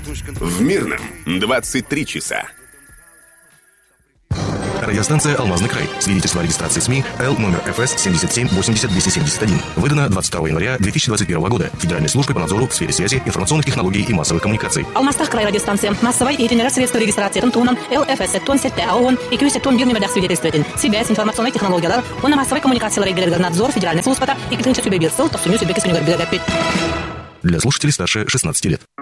В Мирном 23 часа. Радиостанция «Алмазный край». Свидетельство о регистрации СМИ Л номер ФС 7780-271. Выдано 22 января 2021 года Федеральной службой по надзору в сфере связи, информационных технологий и массовых коммуникаций. Алмазтах край радиостанция. Массовой и генерация средства регистрации Тунтунан ЛФС Тон Сетте АОН и Кюсет Тон Бирни Медах свидетельствует. Связь, информационные технологии. Он массовой коммуникации надзор Федеральной службы и клинчат себе бирсел, то в Союзе Бекис Универбилегапит. Для слушателей старше 16 лет.